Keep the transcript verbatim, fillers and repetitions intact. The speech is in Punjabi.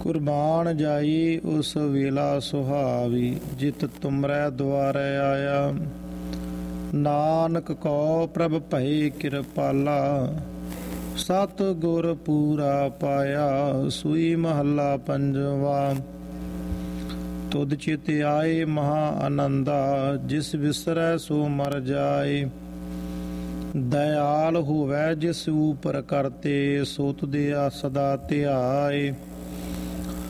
ਕੁਰਬਾਨ ਜਾਈ ਉਸ ਵੇਲਾ ਸੁਹਾਵੀ, ਜਿਤ ਤੁਮਰੈ ਦੁਆਰੈ ਆਇਆ। ਨਾਨਕ ਕਉ ਪ੍ਰਭ ਭਏ ਕਿਰਪਾਲਾ, ਸਤ ਗੁਰ ਪੂਰਾ ਪਾਇਆ। ਸੂਈ ਮਹੱਲਾ ਪੰਜਵਾ। ਤੁਧ ਚਿਤ ਆਏ ਮਹਾ ਆਨੰਦਾ, ਜਿਸ ਵਿਸਰੈ ਸੋ ਮਰ ਜਾਏ। ਦਇਆਲ ਹੋਵੈ ਜਿਸ ਉਪਰ ਕਰਤੇ, ਸੋ ਤੁਧਿਆ ਸਦਾ ਧਿਆਏ।